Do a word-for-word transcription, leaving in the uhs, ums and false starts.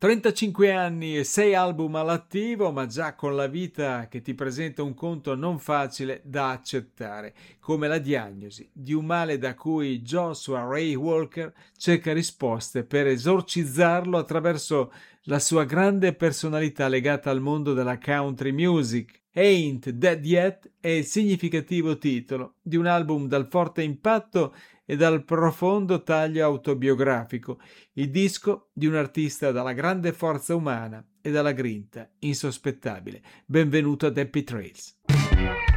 trentacinque anni e sei album all'attivo, ma già con la vita che ti presenta un conto non facile da accettare, come la diagnosi di un male da cui Joshua Ray Walker cerca risposte per esorcizzarlo attraverso la sua grande personalità legata al mondo della country music. Ain't Dead Yet è il significativo titolo di un album dal forte impatto e dal profondo taglio autobiografico, il disco di un artista dalla grande forza umana e dalla grinta insospettabile. Benvenuto ad Happy Trails.